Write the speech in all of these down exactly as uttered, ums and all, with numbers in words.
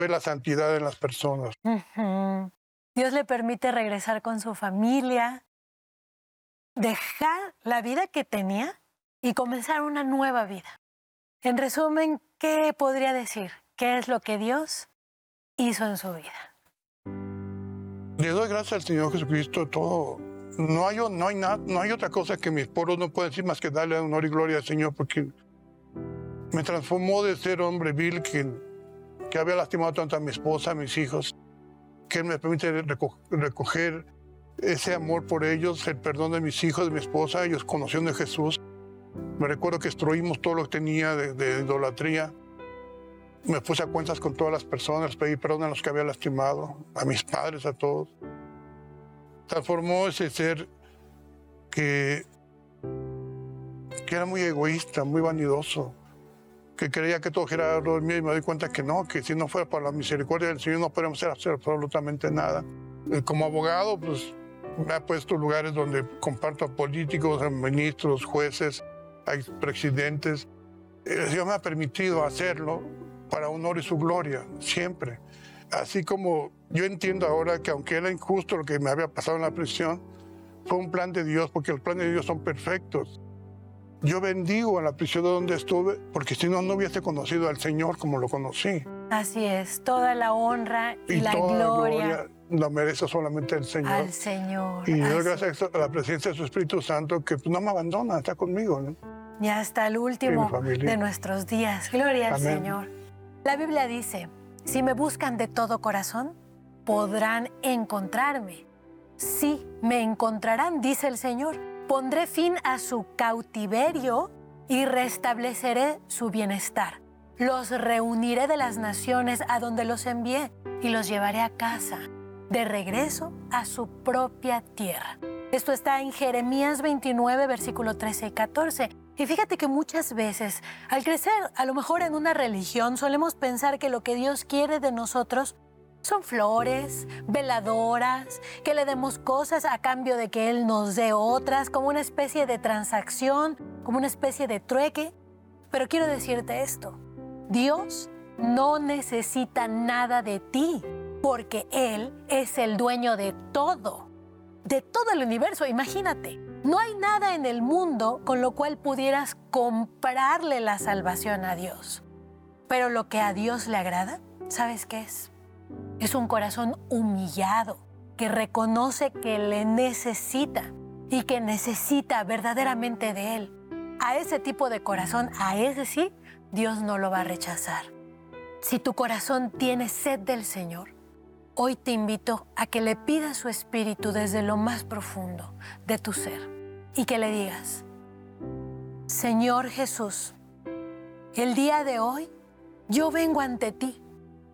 ver la santidad en las personas. Uh-huh. Dios le permite regresar con su familia, dejar la vida que tenía y comenzar una nueva vida. En resumen, ¿qué podría decir? ¿Qué es lo que Dios hizo en su vida? Le doy gracias al Señor Jesucristo todo. No hay, no hay, nada, no hay otra cosa que mis poros no pueden decir más que darle honor y gloria al Señor, porque me transformó de ser hombre vil que, que había lastimado tanto a mi esposa, a mis hijos, que Él me permite reco recoger ese amor por ellos, el perdón de mis hijos, de mi esposa. Ellos conocieron de Jesús. Me recuerdo que destruimos todo lo que tenía de, de idolatría. Me puse a cuentas con todas las personas, pedí perdón a los que había lastimado, a mis padres, a todos. Transformó ese ser que, que era muy egoísta, muy vanidoso, que creía que todo giraba alrededor mío, y me doy cuenta que no, que si no fuera por la misericordia del Señor no podríamos hacer absolutamente nada. Como abogado, pues me ha puesto en lugares donde comparto a políticos, a ministros, jueces, a presidentes. El Señor me ha permitido hacerlo para honor y su gloria, siempre. Así como yo entiendo ahora que aunque era injusto lo que me había pasado en la prisión, fue un plan de Dios, porque los planes de Dios son perfectos. Yo bendigo a la prisión de donde estuve, porque si no, no hubiese conocido al Señor como lo conocí. Así es, toda la honra y, y la toda gloria, la gloria la merece solamente el Señor. Al Señor. Y doy gracias a la presencia de su Espíritu Santo, que no me abandona, está conmigo, ¿no? Y hasta el último de nuestros días. Gloria Amén. Al Señor. La Biblia dice, si me buscan de todo corazón, podrán encontrarme. Sí, me encontrarán, dice el Señor. Pondré fin a su cautiverio y restableceré su bienestar. Los reuniré de las naciones a donde los envié y los llevaré a casa, de regreso a su propia tierra. Esto está en Jeremías veintinueve, versículo trece y catorce. Y fíjate que muchas veces, al crecer a lo mejor en una religión, solemos pensar que lo que Dios quiere de nosotros son flores, veladoras, que le demos cosas a cambio de que Él nos dé otras, como una especie de transacción, como una especie de trueque. Pero quiero decirte esto, Dios no necesita nada de ti, porque Él es el dueño de todo, de todo el universo. Imagínate, no hay nada en el mundo con lo cual pudieras comprarle la salvación a Dios. Pero lo que a Dios le agrada, ¿sabes qué es? Es un corazón humillado, que reconoce que le necesita y que necesita verdaderamente de Él. A ese tipo de corazón, a ese sí, Dios no lo va a rechazar. Si tu corazón tiene sed del Señor, hoy te invito a que le pidas su espíritu desde lo más profundo de tu ser y que le digas, Señor Jesús, el día de hoy yo vengo ante ti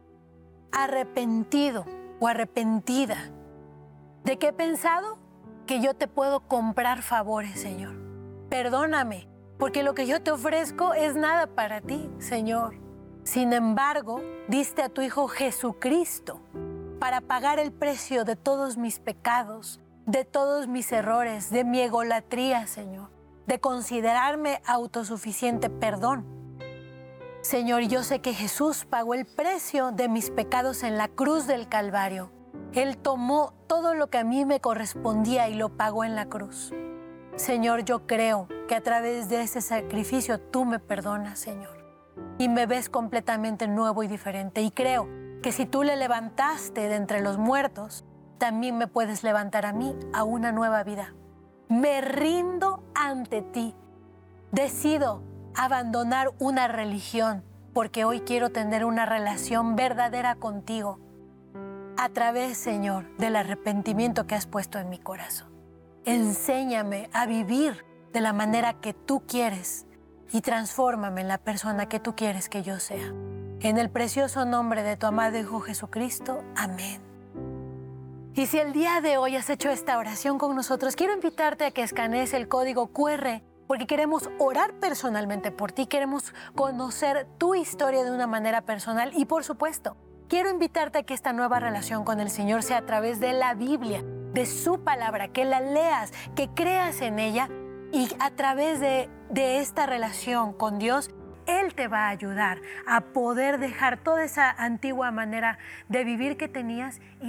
arrepentido o arrepentida de que he pensado que yo te puedo comprar favores, Señor. Perdóname, porque lo que yo te ofrezco es nada para ti, Señor. Sin embargo, diste a tu Hijo Jesucristo para pagar el precio de todos mis pecados, de todos mis errores, de mi egolatría, Señor, de considerarme autosuficiente. Perdón. Señor, yo sé que Jesús pagó el precio de mis pecados en la cruz del Calvario. Él tomó todo lo que a mí me correspondía y lo pagó en la cruz. Señor, yo creo que a través de ese sacrificio tú me perdonas, Señor, y me ves completamente nuevo y diferente. Y creo que si tú le levantaste de entre los muertos, también me puedes levantar a mí a una nueva vida. Me rindo ante ti. Decido abandonar una religión porque hoy quiero tener una relación verdadera contigo a través, Señor, del arrepentimiento que has puesto en mi corazón. Enséñame a vivir de la manera que tú quieres y transfórmame en la persona que tú quieres que yo sea. En el precioso nombre de tu amado Hijo Jesucristo. Amén. Y si el día de hoy has hecho esta oración con nosotros, quiero invitarte a que escanees el código cu erre porque queremos orar personalmente por ti, queremos conocer tu historia de una manera personal y, por supuesto, quiero invitarte a que esta nueva relación con el Señor sea a través de la Biblia, de su palabra, que la leas, que creas en ella y a través de, de esta relación con Dios Él te va a ayudar a poder dejar toda esa antigua manera de vivir que tenías y